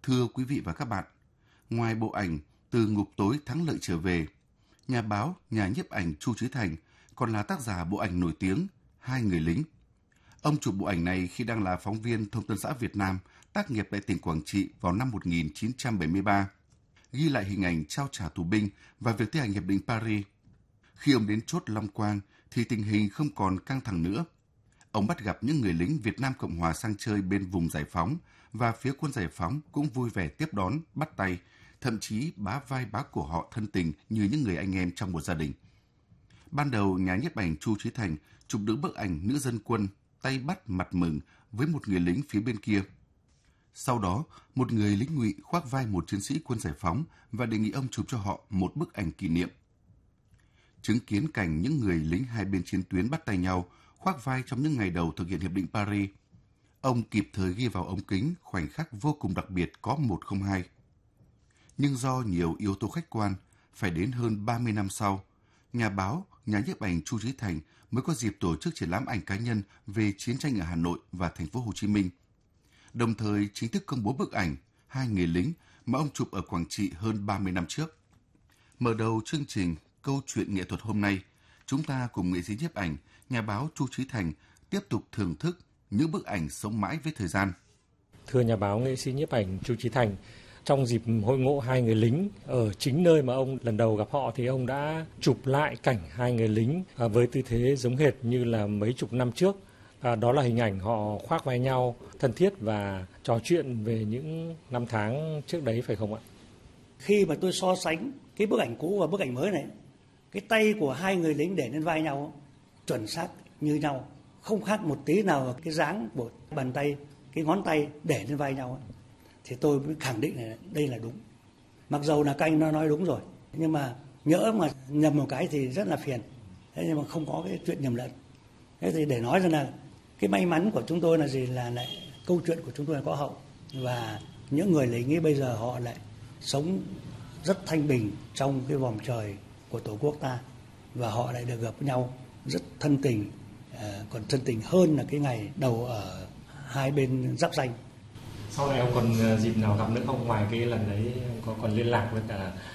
Thưa quý vị và các bạn, ngoài bộ ảnh Từ ngục tối thắng lợi trở về, nhà báo, nhà nhiếp ảnh Chu Chí Thành còn là tác giả bộ ảnh nổi tiếng Hai người lính. Ông chụp bộ ảnh này khi đang là phóng viên Thông tấn xã Việt Nam tác nghiệp tại tỉnh Quảng Trị vào năm 1973, ghi lại hình ảnh trao trả tù binh và việc thi hành Hiệp định Paris. Khi ông đến chốt Long Quang thì tình hình không còn căng thẳng nữa. Ông bắt gặp những người lính Việt Nam Cộng Hòa sang chơi bên vùng giải phóng và phía quân giải phóng cũng vui vẻ tiếp đón, bắt tay, thậm chí bá vai bá cổ họ thân tình như những người anh em trong một gia đình. Ban đầu, nhà nhiếp ảnh Chu Chí Thành chụp được bức ảnh nữ dân quân tay bắt mặt mừng với một người lính phía bên kia. Sau đó, một người lính ngụy khoác vai một chiến sĩ quân giải phóng và đề nghị ông chụp cho họ một bức ảnh kỷ niệm. Chứng kiến cảnh những người lính hai bên chiến tuyến bắt tay nhau, khoác vai trong những ngày đầu thực hiện Hiệp định Paris, ông kịp thời ghi vào ống kính khoảnh khắc vô cùng đặc biệt có một không hai. Nhưng do nhiều yếu tố khách quan, phải đến hơn 30 năm sau, nhà báo, nhà nhiếp ảnh Chu Chí Thành mới có dịp tổ chức triển lãm ảnh cá nhân về chiến tranh ở Hà Nội và thành phố Hồ Chí Minh. Đồng thời chính thức công bố bức ảnh Hai người lính mà ông chụp ở Quảng Trị hơn 30 năm trước. Mở đầu chương trình Câu chuyện nghệ thuật hôm nay, chúng ta cùng nghệ sĩ nhiếp ảnh, nhà báo Chu Chí Thành tiếp tục thưởng thức những bức ảnh sống mãi với thời gian. Thưa nhà báo, nghệ sĩ nhiếp ảnh Chu Chí Thành, trong dịp hội ngộ hai người lính ở chính nơi mà ông lần đầu gặp họ thì ông đã chụp lại cảnh hai người lính với tư thế giống hệt như là mấy chục năm trước. Đó là hình ảnh họ khoác vai nhau thân thiết và trò chuyện về những năm tháng trước đấy, phải không ạ? Khi mà tôi so sánh cái bức ảnh cũ và bức ảnh mới này, cái tay của hai người lính để lên vai nhau chuẩn xác như nhau, không khác một tí nào cái dáng của bàn tay, cái ngón tay để lên vai nhau, thì tôi mới khẳng định là đây là đúng. Mặc dầu là các anh nó nói đúng rồi, nhưng mà nhỡ mà nhầm một cái thì rất là phiền. Thế nhưng mà không có cái chuyện nhầm lẫn. Thế thì để nói rằng là cái may mắn của chúng tôi là gì, là lại câu chuyện của chúng tôi là có hậu, và những người lính ấy bây giờ họ lại sống rất thanh bình trong cái vòng trời của Tổ quốc ta, và họ lại được gặp nhau rất thân tình, còn thân tình hơn là cái ngày đầu ở hai bên giáp ranh. Sau này ông còn dịp nào gặp nữa không? Ngoài cái lần đấy ông có còn liên lạc với cả